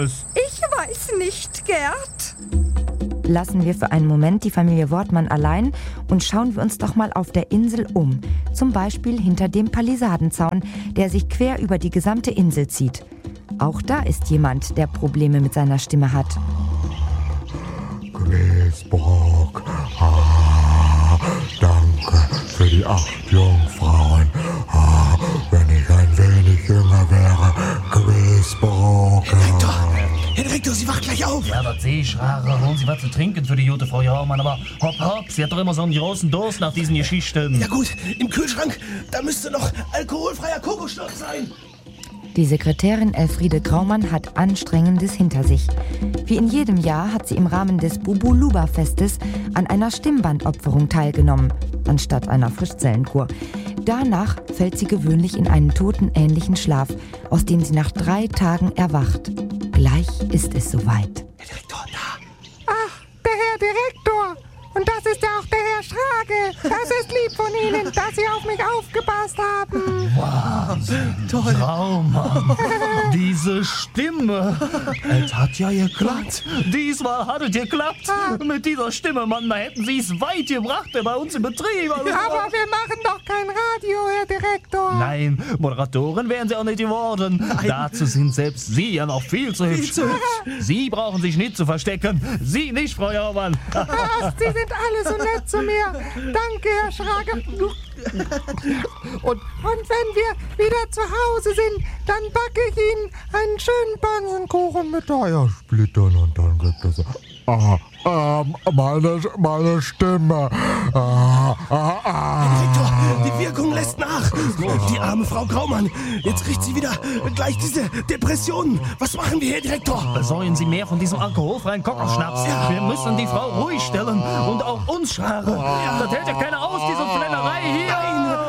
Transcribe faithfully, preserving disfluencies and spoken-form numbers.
Ich weiß nicht, Gerd. Lassen wir für einen Moment die Familie Wortmann allein und schauen wir uns doch mal auf der Insel um. Zum Beispiel hinter dem Palisadenzaun, der sich quer über die gesamte Insel zieht. Auch da ist jemand, der Probleme mit seiner Stimme hat. Griesbrock, ah, danke für die acht Jungfrauen. Ah, wenn ich ein wenig jünger wäre, Griesbrock. Herr Direktor, sie wacht gleich auf. Ja, das sehe ich, Rare. Holen Sie was zu trinken für die gute Frau Jauermann. Aber hopp, hopp, sie hat doch immer so einen großen Durst nach diesen Geschichten. Ja gut, im Kühlschrank, da müsste noch alkoholfreier Kokosstoff sein. Die Sekretärin Elfriede Graumann hat Anstrengendes hinter sich. Wie in jedem Jahr hat sie im Rahmen des Bubu-Luba-Festes an einer Stimmbandopferung teilgenommen, anstatt einer Frischzellenkur. Danach fällt sie gewöhnlich in einen totenähnlichen Schlaf, aus dem sie nach drei Tagen erwacht. Gleich ist es soweit. Herr Direktor, da. Ach, der Herr Direktor. Und das ist ja auch der Herr Schrage. Das ist lieb von Ihnen, dass Sie auf mich aufgepasst haben. Wahnsinn, toll. Traummann. Diese Stimme. Es hat ja geklappt. Diesmal hat es geklappt. Ah. Mit dieser Stimme, Mann, da hätten Sie es weit gebracht bei uns im Betrieb. Also, aber wir machen doch kein Radio, Herr Direktor. Nein, Moderatoren wären Sie auch nicht geworden. Nein. Dazu sind selbst Sie ja noch viel zu hübsch. Viel zu hübsch. Sie brauchen sich nicht zu verstecken. Sie nicht, Frau Jauermann. Ach, Sie sind alle so nett zu mir. Danke, Herr Schrage. Und, und wenn wir wieder zu Hause sind, dann backe ich Ihnen einen schönen Bansenkuchen mit Eiersplittern und dann gibt es... Ah, ah, meine, meine Stimme. Ah, ah, ah. Herr Direktor, die Wirkung lässt nach. Die arme Frau Graumann. Jetzt kriegt sie wieder gleich diese Depressionen. Was machen wir, Herr Direktor? Besorgen Sie mehr von diesem alkoholfreien Kokosschnaps. Ja. Wir müssen die Frau ruhig stellen und auch uns scharen. Das hält ja keiner aus, diese Flennerei hier.